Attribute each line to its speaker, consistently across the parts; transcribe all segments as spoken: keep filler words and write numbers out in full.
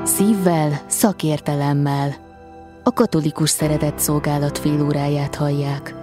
Speaker 1: Szívvel, szakértelemmel. A Katolikus Szeretett Szolgálat félóráját hallják.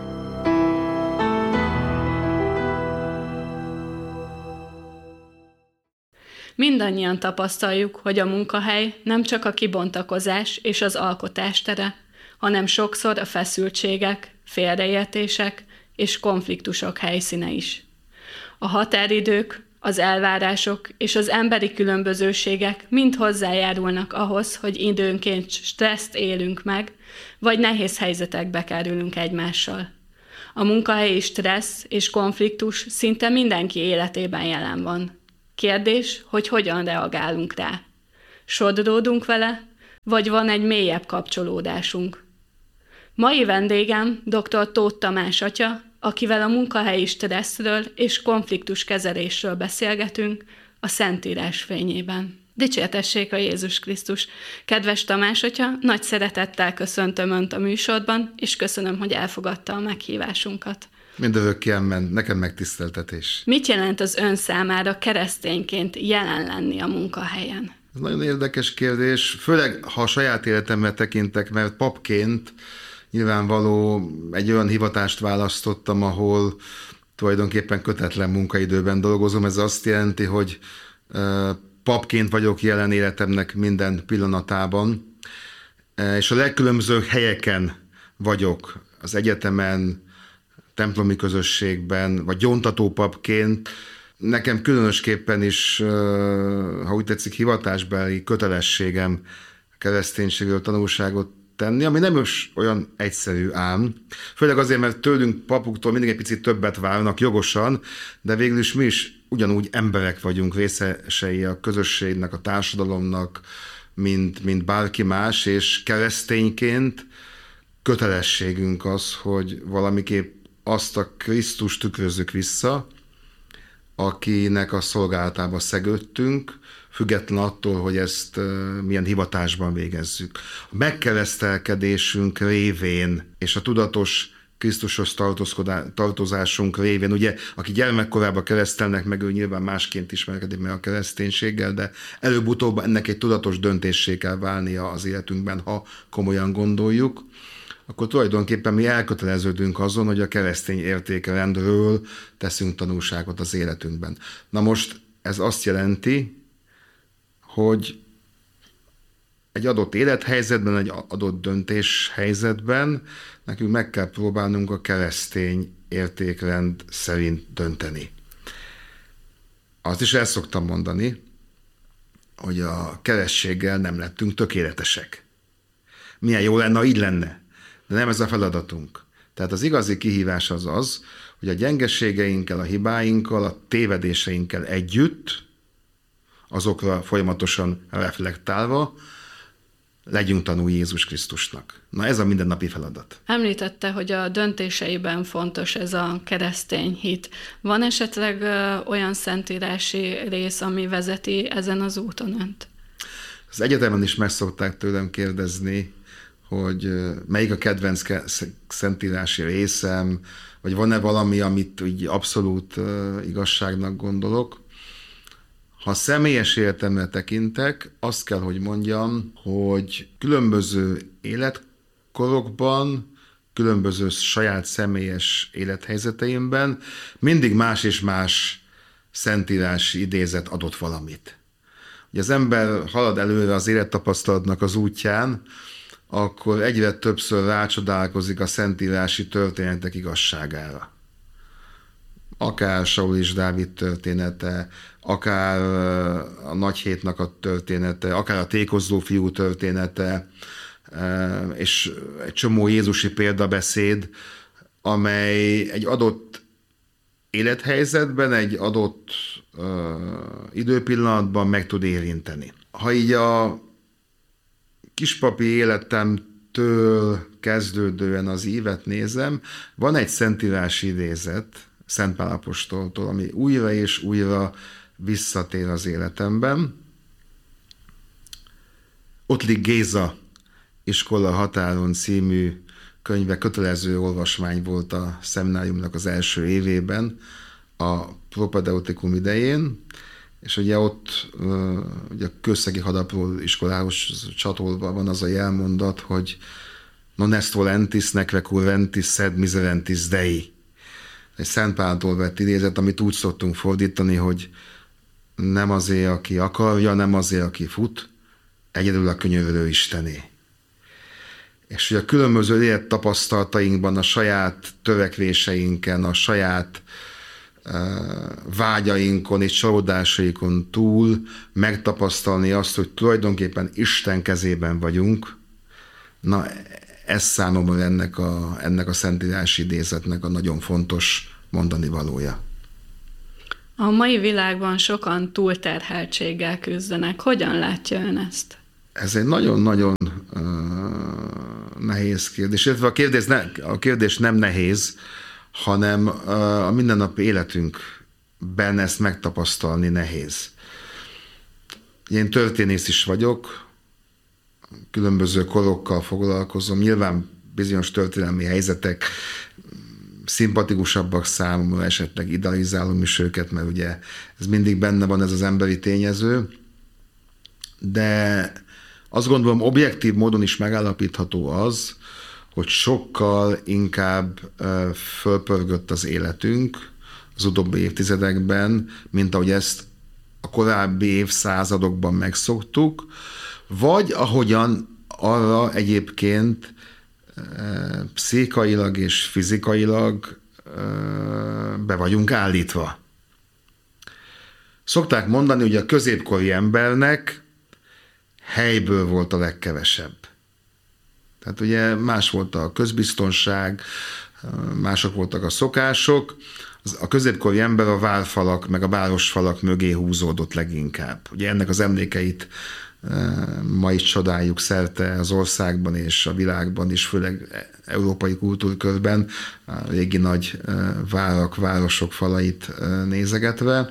Speaker 2: Mindannyian tapasztaljuk, hogy a munkahely nem csak a kibontakozás és az alkotás tere, hanem sokszor a feszültségek, félreértések és konfliktusok helyszíne is. A határidők, az elvárások és az emberi különbözőségek mind hozzájárulnak ahhoz, hogy időnként stresszt élünk meg, vagy nehéz helyzetekbe kerülünk egymással. A munkahelyi stressz és konfliktus szinte mindenki életében jelen van. Kérdés, hogy hogyan reagálunk rá. Sodródunk vele, vagy van egy mélyebb kapcsolódásunk? Mai vendégem dr. Tóth Tamás atya, akivel a munkahelyi stresszről és konfliktus kezelésről beszélgetünk a Szentírás fényében. Dicsértessék a Jézus Krisztus! Kedves Tamás atya, nagy szeretettel köszöntöm Önt a műsorban, és köszönöm, hogy elfogadta a meghívásunkat.
Speaker 3: Mindörökké amen, nekem megtiszteltetés.
Speaker 2: Mit jelent az Ön számára keresztényként jelen lenni a munkahelyen?
Speaker 3: Ez nagyon érdekes kérdés, főleg ha a saját életemre tekintek, mert papként nyilvánvaló egy olyan hivatást választottam, ahol tulajdonképpen kötetlen munkaidőben dolgozom. Ez azt jelenti, hogy papként vagyok jelen életemnek minden pillanatában, és a legkülönbözőbb helyeken vagyok, az egyetemen, templomi közösségben, vagy gyóntatópapként. Nekem különösképpen is, ha úgy tetszik, hivatásbeli kötelességem kereszténységről tanulságot tenni, ami nem is olyan egyszerű ám. Főleg azért, mert tőlünk papuktól mindig egy picit többet várnak jogosan, de végül is mi is ugyanúgy emberek vagyunk, részesei a közösségnek, a társadalomnak, mint, mint bárki más, és keresztényként kötelességünk az, hogy valamiképp azt a Krisztust tükrözzük vissza, akinek a szolgálatába szegődtünk, független attól, hogy ezt milyen hivatásban végezzük. A megkeresztelkedésünk révén és a tudatos Krisztushoz tartozásunk révén, ugye, aki gyermekkorában keresztelnek meg, ő nyilván másként ismerkedik meg a kereszténységgel, de előbb-utóbb ennek egy tudatos döntéssé kell válnia az életünkben, ha komolyan gondoljuk, akkor tulajdonképpen mi elköteleződünk azon, hogy a keresztény értékrendről teszünk tanulságot az életünkben. Na most ez azt jelenti, hogy egy adott élethelyzetben, egy adott döntéshelyzetben nekünk meg kell próbálnunk a keresztény értékrend szerint dönteni. Azt is el szoktam mondani, hogy a kerességgel nem lettünk tökéletesek. Milyen jó lenne, ha így lenne, de nem ez a feladatunk. Tehát az igazi kihívás az az, hogy a gyengeségeinkkel, a hibáinkkal, a tévedéseinkkel együtt, azokra folyamatosan reflektálva, legyünk tanúi Jézus Krisztusnak. Na ez a mindennapi feladat.
Speaker 2: Említette, hogy a döntéseiben fontos ez a keresztény hit. Van esetleg olyan szentírási rész, ami vezeti ezen az úton Önt?
Speaker 3: Az egyetemen is meg szokták tőlem kérdezni, hogy melyik a kedvenc szentírási részem, vagy van-e valami, amit így abszolút igazságnak gondolok. Ha személyes életemre tekintek, azt kell, hogy mondjam, hogy különböző életkorokban, különböző saját személyes élethelyzeteimben mindig más és más szentírási idézet adott valamit. Ugye az ember halad előre az élettapasztalatnak az útján, akkor egyre többször rácsodálkozik a szentírási történetek igazságára. Akár Saul és Dávid története, akár a Nagy Hétnak a története, akár a tékozló fiú története, és egy csomó jézusi példabeszéd, amely egy adott élethelyzetben, egy adott uh, időpillanatban meg tud érinteni. Ha így a kispapi életemtől kezdődően az ívet nézem, van egy szentírási idézet Szent Pál apostoltól, ami újra és újra visszatér az életemben. Ottlik Géza Iskola határon című könyve kötelező olvasmány volt a szemináriumnak az első évében, a propedeutikum idején, és ugye ott ugye a Kőszegi Hadapról iskolához csatolva van az a jelmondat, hogy non est volentis, neque currentis, sed miserentis Dei. Egy Szent Páltól vett idézet, amit úgy szoktunk fordítani, hogy nem azért, aki akarja, nem azért, aki fut, egyedül a könyörülő Istené. És hogy a különböző élettapasztalatainkban, a saját törekvéseinken, a saját vágyainkon és csalódásainkon túl megtapasztalni azt, hogy tulajdonképpen Isten kezében vagyunk, na ez számomra ennek a, ennek a szentírási idézetnek a nagyon fontos mondani valója.
Speaker 2: A mai világban sokan túlterheltséggel küzdenek. Hogyan látja ön ezt?
Speaker 3: Ez egy nagyon-nagyon uh, nehéz kérdés. Illetve a kérdés, ne, a kérdés nem nehéz, hanem uh, a mindennapi életünkben ezt megtapasztalni nehéz. Én történész is vagyok, különböző korokkal foglalkozom, nyilván bizonyos történelmi helyzetek szimpatikusabbak számomra, esetleg idealizálom is őket, mert ugye ez mindig benne van, ez az emberi tényező, de azt gondolom, objektív módon is megállapítható az, hogy sokkal inkább fölpörgött az életünk az utóbbi évtizedekben, mint ahogy ezt a korábbi évszázadokban megszoktuk, vagy ahogyan arra egyébként pszichikailag és fizikailag be vagyunk állítva. Szokták mondani, hogy a középkori embernek helyből volt a legkevesebb. Tehát ugye más volt a közbiztonság, mások voltak a szokások. A középkori ember a várfalak, meg a városfalak mögé húzódott leginkább. Ugye ennek az emlékeit ma is csodáljuk szerte az országban és a világban is, főleg európai kultúrkörben, a régi nagy várak, városok falait nézegetve.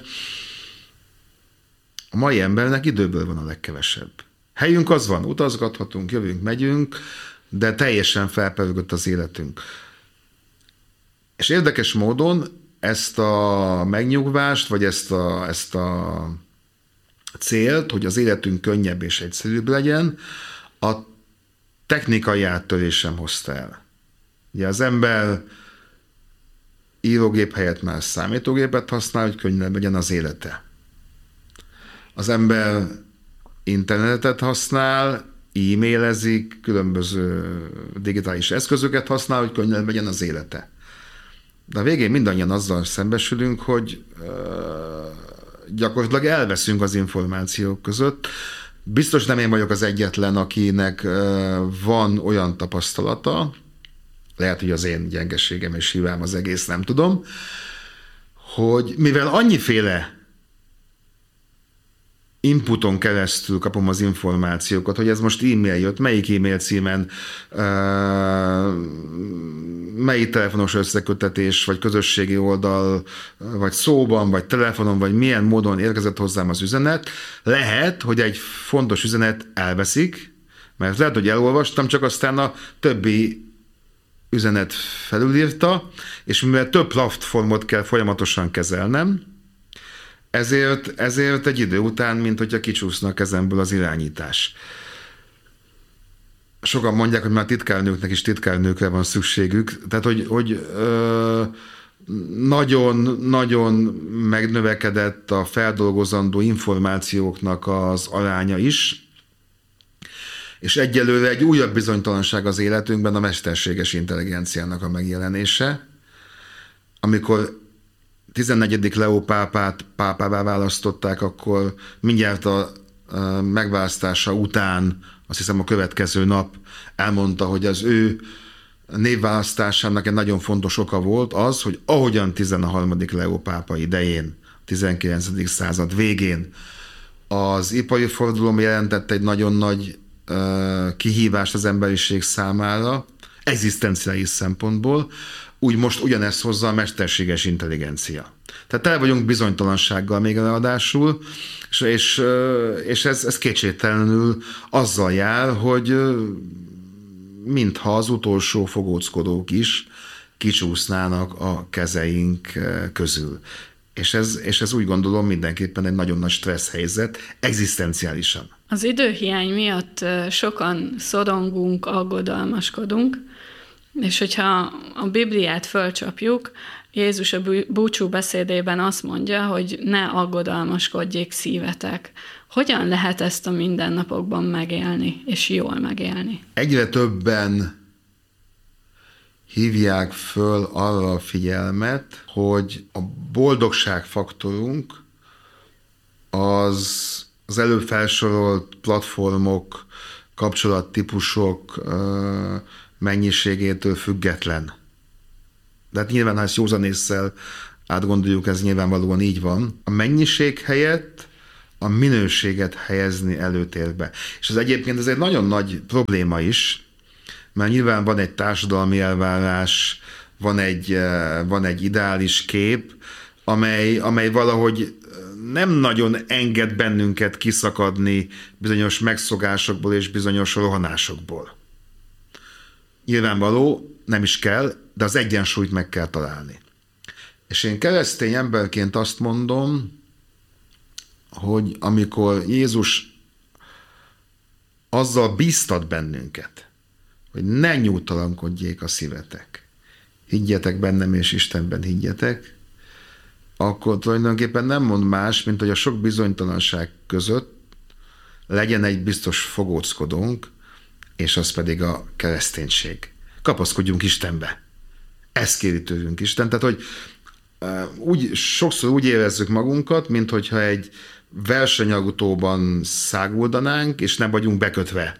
Speaker 3: A mai embernek időből van a legkevesebb. Helyünk az van, utazgathatunk, jövünk, megyünk, de teljesen felpörgött az életünk. És érdekes módon ezt a megnyugvást, vagy ezt a, ezt a célt, hogy az életünk könnyebb és egyszerűbb legyen, a technikai áttörés sem hozta el. Ugye az ember írógép helyett már számítógépet használ, hogy könnyebb legyen az élete. Az ember internetet használ, e-mailezik, különböző digitális eszközöket használ, hogy könnyebb legyen az élete. De a végén mindannyian azzal szembesülünk, hogy gyakorlatilag elveszünk az információk között. Biztos nem én vagyok az egyetlen, akinek van olyan tapasztalata, lehet, hogy az én gyengeségem és hibám az egész, nem tudom, hogy mivel annyiféle inputon keresztül kapom az információkat, hogy ez most e-mail jött, melyik e-mail címen, melyik telefonos összekötetés, vagy közösségi oldal, vagy szóban, vagy telefonon, vagy milyen módon érkezett hozzám az üzenet. Lehet, hogy egy fontos üzenet elveszik, mert lehet, hogy elolvastam, csak aztán a többi üzenet felülírta, és mivel több platformot kell folyamatosan kezelnem, Ezért, ezért egy idő után, mint hogyha kicsúszna a kezemből az irányítás. Sokan mondják, hogy már titkárnőknek is titkárnőkre van szükségük, tehát hogy, hogy ö, nagyon-nagyon megnövekedett a feldolgozandó információknak az aránya is, és egyelőre egy újabb bizonytalanság az életünkben a mesterséges intelligenciának a megjelenése, amikor tizennegyedik Leó pápát pápává választották, akkor mindjárt a, a megválasztása után, azt hiszem a következő nap elmondta, hogy az ő névválasztásának egy nagyon fontos oka volt az, hogy ahogyan tizenharmadik Leó pápa idején, tizenkilencedik század végén az ipari forradalom jelentett egy nagyon nagy uh, kihívást az emberiség számára, egzisztenciális szempontból, úgy most ugyanezt hozza a mesterséges intelligencia. Tehát tele vagyunk bizonytalansággal még ráadásul, és, és, és ez, ez kétségtelenül azzal jár, hogy mintha az utolsó fogóckodók is kicsúsznának a kezeink közül. És ez, és ez úgy gondolom mindenképpen egy nagyon nagy stressz helyzet, egzisztenciálisan.
Speaker 2: Az időhiány miatt sokan szorongunk, aggodalmaskodunk, és hogyha a Bibliát fölcsapjuk, Jézus a búcsú beszédében azt mondja, hogy ne aggodalmaskodjék szívetek. Hogyan lehet ezt a mindennapokban megélni, és jól megélni?
Speaker 3: Egyre többen hívják föl arra a figyelmet, hogy a boldogságfaktorunk az az előbb felsorolt platformok, kapcsolattípusok mennyiségétől független. De hát nyilván, ha ezt józanésszel átgondoljuk, ez nyilvánvalóan így van. A mennyiség helyett a minőséget helyezni előtérbe. És ez egyébként ez egy nagyon nagy probléma is, mert nyilván van egy társadalmi elvárás, van egy, van egy ideális kép, amely, amely valahogy nem nagyon enged bennünket kiszakadni bizonyos megszokásokból és bizonyos rohanásokból. Nyilvánvaló, nem is kell, de az egyensúlyt meg kell találni. És én keresztény emberként azt mondom, hogy amikor Jézus azzal bíztat bennünket, hogy ne nyújtalankodjék a szívetek, higgyetek bennem és Istenben higgyetek, akkor tulajdonképpen nem mond más, mint hogy a sok bizonytalanság között legyen egy biztos fogóckodónk, és az pedig a kereszténység. Kapaszkodjunk Istenbe. Ezt kéri tőlünk Isten. Tehát, hogy úgy, sokszor úgy érezzük magunkat, mint hogyha egy versenyautóban száguldanánk, és nem vagyunk bekötve.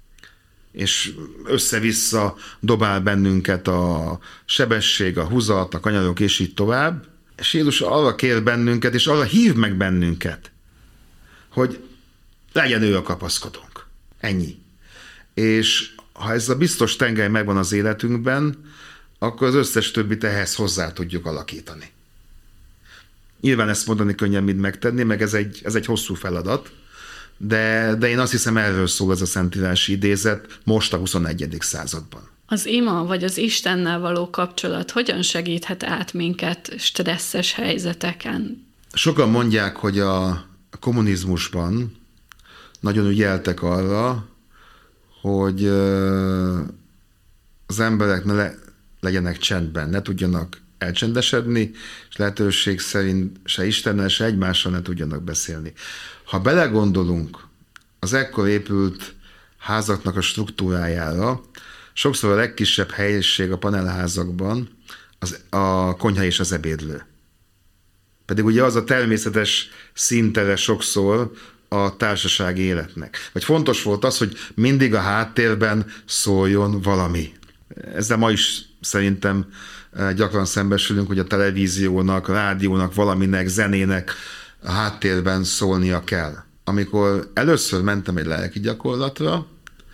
Speaker 3: És össze-vissza dobál bennünket a sebesség, a húzat, a kanyarok, és így tovább. És Jézus arra kér bennünket, és arra hív meg bennünket, hogy legyen ő a kapaszkodónk. Ennyi. És ha ez a biztos tengely megvan az életünkben, akkor az összes többit ehhez hozzá tudjuk alakítani. Nyilván ezt mondani könnyen, mint megtenni, meg ez egy, ez egy hosszú feladat, de, de én azt hiszem, erről szól ez a szentírási idézet most a huszonegyedik században.
Speaker 2: Az ima vagy az Istennel való kapcsolat hogyan segíthet át minket stresszes helyzeteken?
Speaker 3: Sokan mondják, hogy a kommunizmusban nagyon ügyeltek arra, hogy az emberek ne le, legyenek csendben, ne tudjanak elcsendesedni, és lehetőség szerint se Istennel, se egymással ne tudjanak beszélni. Ha belegondolunk az ekkor épült házaknak a struktúrájára, sokszor a legkisebb helység a panelházakban az a konyha és az ebédlő. Pedig ugye az a természetes szintere sokszor a társasági életnek. Vagy fontos volt az, hogy mindig a háttérben szóljon valami. Ezzel ma is szerintem gyakran szembesülünk, hogy a televíziónak, a rádiónak, valaminek, zenének a háttérben szólnia kell. Amikor először mentem egy lelki gyakorlatra,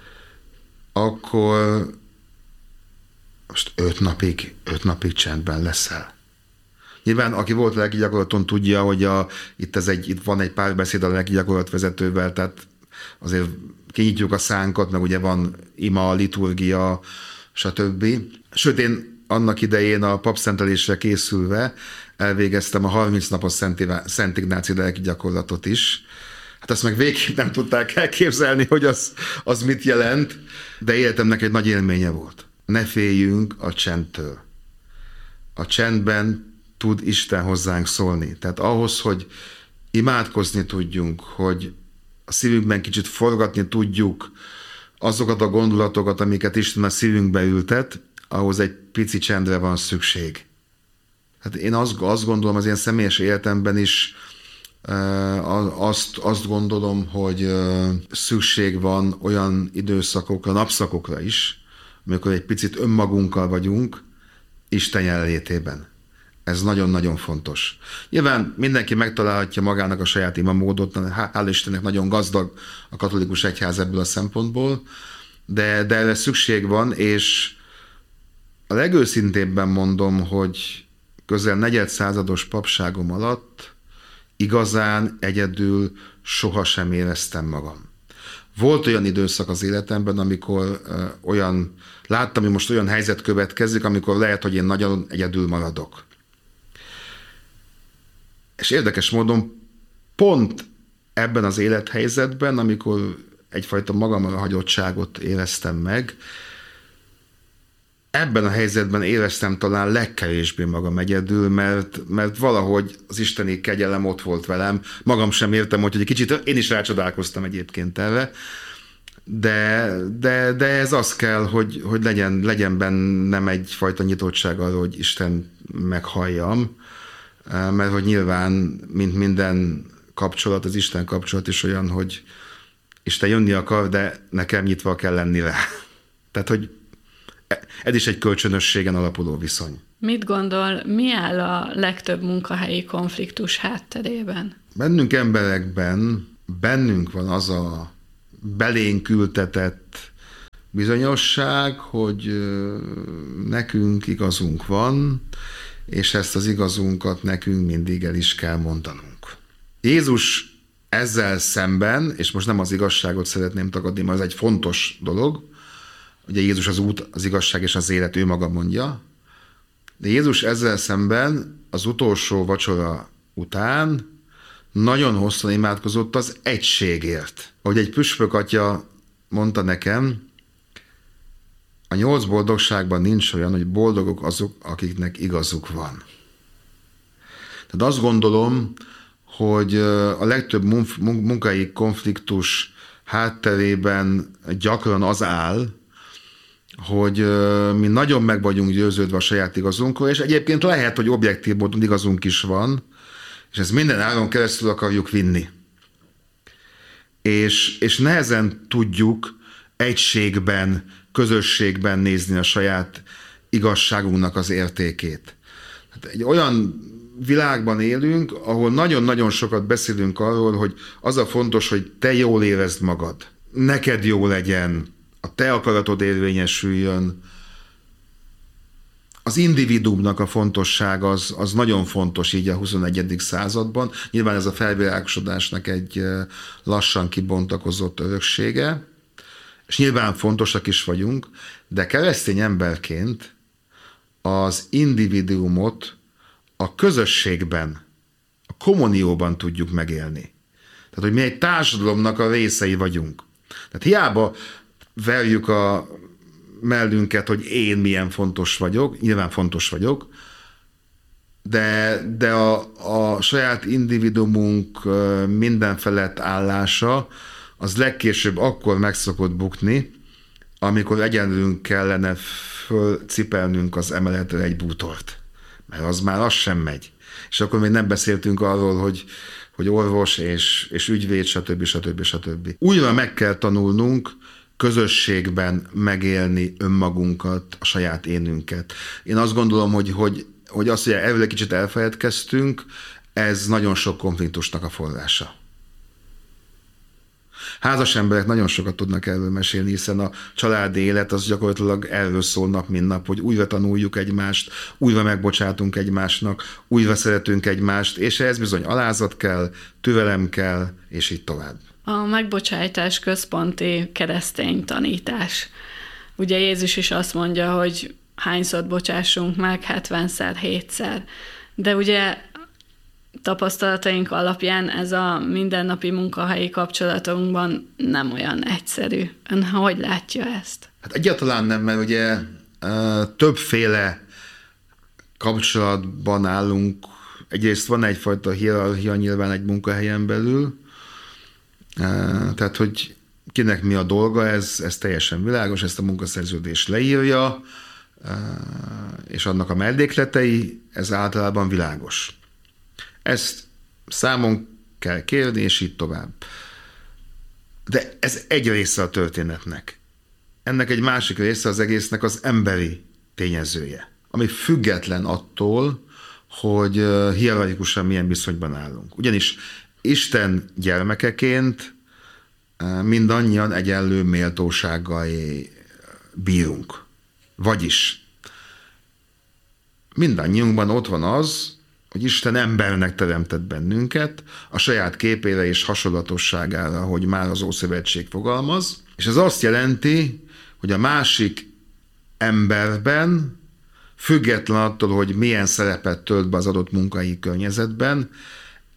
Speaker 3: akkor most öt napig, öt napig csendben leszel. Nyilván, aki volt lelki gyakorlaton, tudja, hogy a, itt, ez egy, itt van egy párbeszéd a lelki gyakorlatvezetővel, tehát azért kinyitjuk a szánkat, meg ugye van ima, liturgia, stb. Sőt, én annak idején a papszentelésre készülve elvégeztem a harminc napos Szent, Szent Ignáci lelki gyakorlatot is. Hát azt meg végképp nem tudták elképzelni, hogy az, az mit jelent, de életemnek egy nagy élménye volt. Ne féljünk a csendtől. A csendben tud Isten hozzánk szólni. Tehát ahhoz, hogy imádkozni tudjunk, hogy a szívünkben kicsit forgatni tudjuk azokat a gondolatokat, amiket Isten a szívünkbe ültet, ahhoz egy pici csendre van szükség. Hát én azt, azt gondolom, az ilyen személyes életemben is azt, azt gondolom, hogy szükség van olyan időszakokra, napszakokra is, amikor egy picit önmagunkkal vagyunk Isten jelenlétében. Ez nagyon-nagyon fontos. Nyilván mindenki megtalálhatja magának a saját imamódot, hál' Istennek nagyon gazdag a katolikus egyház ebből a szempontból, de, de erre szükség van, és a legőszintébben mondom, hogy közel negyed százados papságom alatt igazán egyedül sohasem éreztem magam. Volt olyan időszak az életemben, amikor uh, olyan, láttam, hogy most olyan helyzet következik, amikor lehet, hogy én nagyon egyedül maradok. És érdekes módon pont ebben az élethelyzetben, amikor egyfajta magamra hagyottságot éreztem meg, ebben a helyzetben éreztem talán legkevésbé magam egyedül, mert, mert valahogy az isteni kegyelem ott volt velem. Magam sem értem, hogy egy kicsit én is rácsodálkoztam egyébként erre, de, de, de ez az kell, hogy, hogy legyen, legyen bennem egyfajta nyitottság arra, hogy Isten meghalljam, mert hogy nyilván, mint minden kapcsolat, az Isten kapcsolat is olyan, hogy Isten jönni akar, de nekem nyitva kell lenni rá. Tehát, hogy ez is egy kölcsönösségen alapuló viszony.
Speaker 2: Mit gondol, mi áll a legtöbb munkahelyi konfliktus hátterében?
Speaker 3: Bennünk emberekben, bennünk van az a belénk ültetett bizonyosság, hogy nekünk igazunk van, és ezt az igazunkat nekünk mindig el is kell mondanunk. Jézus ezzel szemben, és most nem az igazságot szeretném tagadni, mert ez egy fontos dolog, ugye Jézus az út, az igazság és az élet, ő maga mondja, de Jézus ezzel szemben az utolsó vacsora után nagyon hosszan imádkozott az egységért. Ahogy egy püspök atya mondta nekem, a nyolc boldogságban nincs olyan, hogy boldogok azok, akiknek igazuk van. Tehát azt gondolom, hogy a legtöbb munkai konfliktus hátterében gyakran az áll, hogy mi nagyon meg vagyunk győződve a saját igazunkról, és egyébként lehet, hogy objektív módon igazunk is van, és ezt minden áron keresztül akarjuk vinni. És, és nehezen tudjuk egységben, közösségben nézni a saját igazságunknak az értékét. Hát egy olyan világban élünk, ahol nagyon-nagyon sokat beszélünk arról, hogy az a fontos, hogy te jól érezd magad, neked jó legyen, a te akaratod érvényesüljön. Az individuumnak a fontosság az, az nagyon fontos így a huszonegyedik században. Nyilván ez a felvilágosodásnak egy lassan kibontakozott öröksége, és nyilván fontosak is vagyunk, de keresztény emberként az individuumot a közösségben, a kommunióban tudjuk megélni. Tehát, hogy mi egy társadalomnak a részei vagyunk. Tehát hiába verjük a mellünket, hogy én milyen fontos vagyok, nyilván fontos vagyok, de, de a, a saját individuumunk minden felett állása az legkésőbb akkor meg szokott bukni, amikor egyenlően kellene fölcipelnünk az emeletre egy bútort. Mert az már az sem megy. És akkor még nem beszéltünk arról, hogy, hogy orvos és, és ügyvéd, stb. stb. stb. Újra meg kell tanulnunk közösségben megélni önmagunkat, a saját énünket. Én azt gondolom, hogy, hogy, hogy azt, hogy erről egy kicsit elfeledkeztünk, ez nagyon sok konfliktusnak a forrása. Házas emberek nagyon sokat tudnak erről mesélni, hiszen a családi élet az gyakorlatilag erről szól nap, mint nap, hogy újra tanuljuk egymást, újra megbocsátunk egymásnak, újra szeretünk egymást, és ehhez bizony alázat kell, türelem kell, és így tovább.
Speaker 2: A megbocsájtás központi keresztény tanítás. Ugye Jézus is azt mondja, hogy hányszor bocsássunk meg, hetvenszer, hétszer. De ugye tapasztalataink alapján ez a mindennapi munkahelyi kapcsolatunkban nem olyan egyszerű. Ön hogy látja ezt?
Speaker 3: Hát egyáltalán nem, mert ugye többféle kapcsolatban állunk. Egyrészt van egyfajta hierarchia nyilván egy munkahelyen belül, tehát, hogy kinek mi a dolga, ez, ez teljesen világos, ezt a munkaszerződés leírja, és annak a mellékletei, ez általában világos. Ezt számon kell kérni, és így tovább. De ez egy része a történetnek. Ennek egy másik része az egésznek az emberi tényezője, ami független attól, hogy hierarchikusan milyen viszonyban állunk. Ugyanis Isten gyermekeként mindannyian egyenlő méltósággal bírunk. Vagyis mindannyiunkban ott van az, hogy Isten embernek teremtett bennünket, a saját képére és hasonlatosságára, hogy már az Ószövetség fogalmaz, és ez azt jelenti, hogy a másik emberben, független attól, hogy milyen szerepet tölt be az adott munkai környezetben,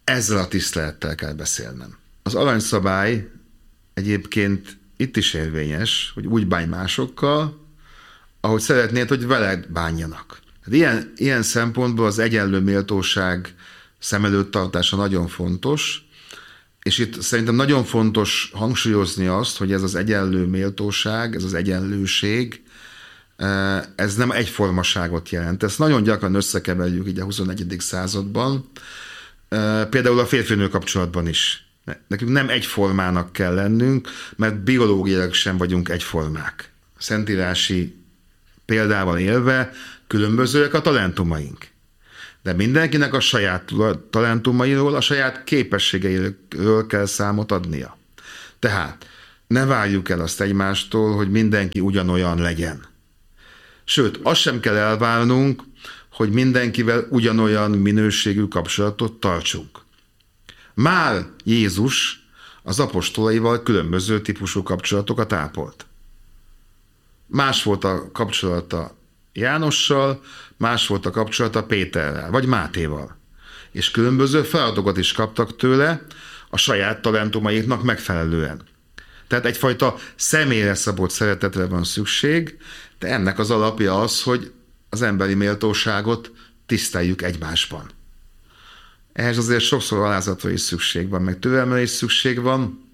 Speaker 3: ezzel a tisztelettel kell beszélnem. Az aranyszabály egyébként itt is érvényes, hogy úgy bánj másokkal, ahogy szeretnéd, hogy veled bánjanak. Ilyen, ilyen szempontból az egyenlő méltóság szem előtt tartása nagyon fontos, és itt szerintem nagyon fontos hangsúlyozni azt, hogy ez az egyenlő méltóság, ez az egyenlőség, ez nem egyformaságot jelent. Ezt nagyon gyakran összekeverjük így a huszonegyedik században, például a férfi-nő kapcsolatban is. Nekünk nem egyformának kell lennünk, mert biológiailag sem vagyunk egyformák. Szentírási példával élve különbözőek a talentumaink. De mindenkinek a saját talentumairól, a saját képességeiről kell számot adnia. Tehát ne várjuk el azt egymástól, hogy mindenki ugyanolyan legyen. Sőt, azt sem kell elvárnunk, hogy mindenkivel ugyanolyan minőségű kapcsolatot tartsunk. Már Jézus az apostolaival különböző típusú kapcsolatokat ápolt. Más volt a kapcsolata Jánossal, más volt a kapcsolata Péterrel, vagy Mátéval. És különböző feladatokat is kaptak tőle a saját talentumaiknak megfelelően. Tehát egyfajta személyre szabott szeretetre van szükség, de ennek az alapja az, hogy az emberi méltóságot tiszteljük egymásban. Ehhez azért sokszor alázatra is szükség van, meg türelmre is szükség van,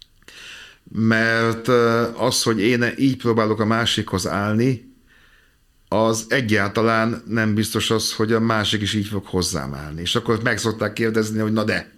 Speaker 3: mert az, hogy én így próbálok a másikhoz állni, az egyáltalán nem biztos az, hogy a másik is így fog hozzám állni. És akkor meg szokták kérdezni, hogy na de.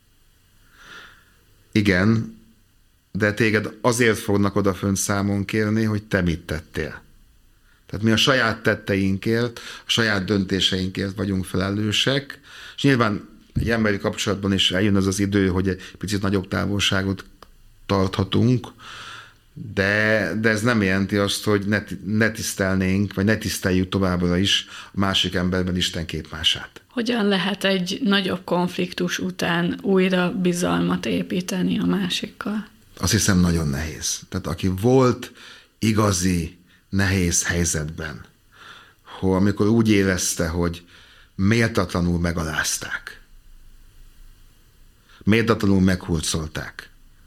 Speaker 3: Igen, de téged azért fognak odafönt számon kérni, hogy te mit tettél. Tehát mi a saját tetteinkért, a saját döntéseinkért vagyunk felelősek, és nyilván egy emberi kapcsolatban is eljön az az idő, hogy egy picit nagyobb távolságot tarthatunk, de, de ez nem jelenti azt, hogy ne, ne tisztelnénk, vagy ne tiszteljük továbbra is a másik emberben Isten képmását.
Speaker 2: Hogyan lehet egy nagyobb konfliktus után újra bizalmat építeni a másikkal?
Speaker 3: Azt hiszem nagyon nehéz. Tehát aki volt igazi, nehéz helyzetben, hogy amikor úgy érezte, hogy méltatlanul megalázták, méltatlanul meghurcolták.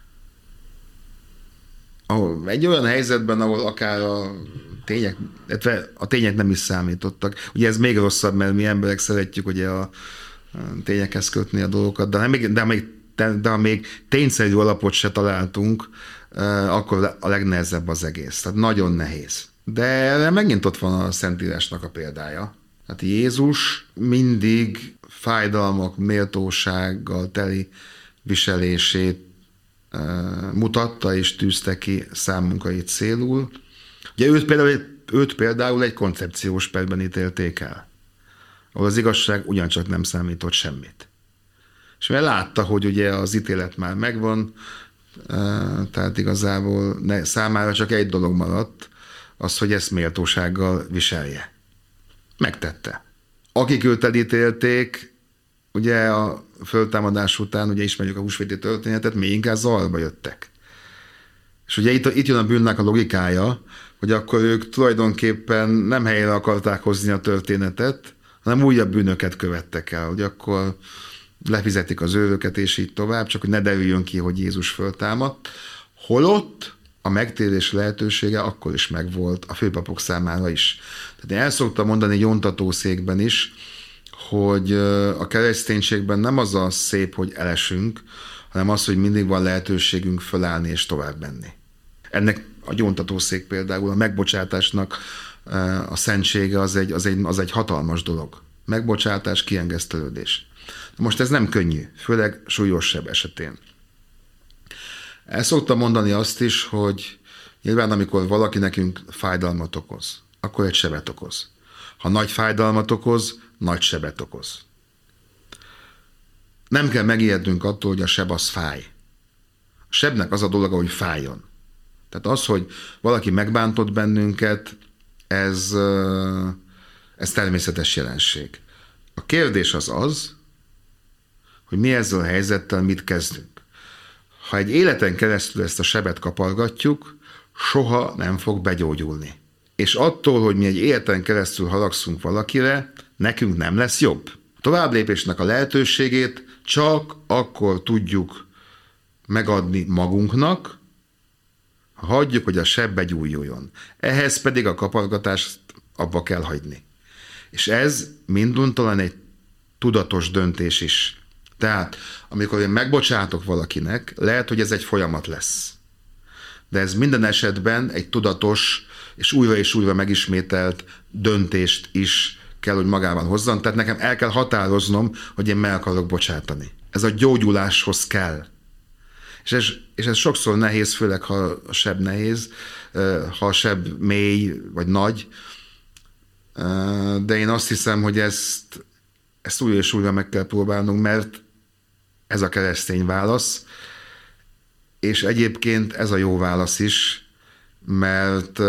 Speaker 3: Egy olyan helyzetben, ahol akár a tények, a tények nem is számítottak. Ugye ez még rosszabb, mert mi emberek szeretjük ugye a tényekhez kötni a dolgokat, de, még, de, még, de, de ha még tényszerű alapot se találtunk, akkor a legnehezebb az egész. Tehát nagyon nehéz. De erre megint ott van a Szentírásnak a példája. Hát Jézus mindig fájdalmak, méltósággal teli viselését mutatta és tűzte ki számunkra itt célul. Ugye őt például, őt például egy koncepciós perben ítélték el, ahol az igazság ugyancsak nem számított semmit. És mert látta, hogy ugye az ítélet már megvan, tehát igazából ne, számára csak egy dolog maradt, az, hogy ezt méltósággal viselje. Megtette. Akik őt elítélték, ugye a föltámadás után, ugye ismerjük a húsvéti történetet, még inkább zavarba jöttek. És ugye itt, itt jön a bűnnek a logikája, hogy akkor ők tulajdonképpen nem helyre akarták hozni a történetet, hanem újabb bűnöket követtek el, hogy akkor lefizetik az őröket, és így tovább, csak hogy ne derüljön ki, hogy Jézus föltámadt. Holott a megtérés lehetősége akkor is megvolt a főpapok számára is. Tehát én el szoktam mondani gyóntatószékben is, hogy a kereszténységben nem az a szép, hogy elesünk, hanem az, hogy mindig van lehetőségünk fölállni és tovább menni. Ennek a gyóntatószék például a megbocsátásnak a szentsége az egy, az egy, az egy hatalmas dolog. Megbocsátás, kiengesztelődés. Most ez nem könnyű, főleg súlyosabb esetén. El szoktam mondani azt is, hogy nyilván amikor valaki nekünk fájdalmat okoz, akkor egy sebet okoz. Ha nagy fájdalmat okoz, nagy sebet okoz. Nem kell megijednünk attól, hogy a seb az fáj. A sebnek az a dolga, hogy fájjon. Tehát az, hogy valaki megbántott bennünket, ez, ez természetes jelenség. A kérdés az az, hogy mi ezzel a helyzettel mit kezdünk. Ha egy életen keresztül ezt a sebet kapargatjuk, soha nem fog begyógyulni. És attól, hogy mi egy életen keresztül haragszunk valakire, nekünk nem lesz jobb. A továbblépésnek a lehetőségét csak akkor tudjuk megadni magunknak, ha hagyjuk, hogy a seb begyújuljon. Ehhez pedig a kapargatást abba kell hagyni. És ez minduntalan egy tudatos döntés is. Tehát, amikor én megbocsátok valakinek, lehet, hogy ez egy folyamat lesz. De ez minden esetben egy tudatos és újra és újra megismételt döntést is kell, hogy magában hozzon. Tehát nekem el kell határoznom, hogy én meg akarok bocsátani. Ez a gyógyuláshoz kell. És ez, és ez sokszor nehéz, főleg ha a seb nehéz, ha a seb mély vagy nagy, de én azt hiszem, hogy ezt, ezt újra és újra meg kell próbálnunk, mert ez a keresztény válasz, és egyébként ez a jó válasz is, mert